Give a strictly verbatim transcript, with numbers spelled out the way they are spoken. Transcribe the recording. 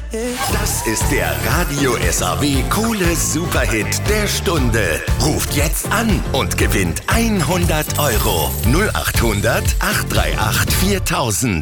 Das ist der Radio S A W Coole Superhit der Stunde. Ruft jetzt an und gewinnt hundert Euro. null acht hundert, acht drei acht, viertausend.